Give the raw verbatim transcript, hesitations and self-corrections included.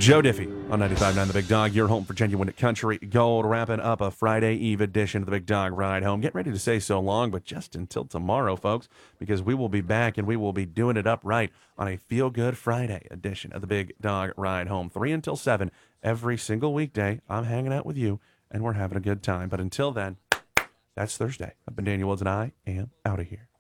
Joe Diffie on ninety-five point nine The Big Dog, your home for genuine country gold, wrapping up a Friday Eve edition of The Big Dog Ride Home. Get ready to say so long, but just until tomorrow, folks, because we will be back and we will be doing it up right on a Feel Good Friday edition of The Big Dog Ride Home. three until seven every single weekday. I'm hanging out with you, and we're having a good time. But until then, that's Thursday. I've been Daniel Woods, and I am out of here.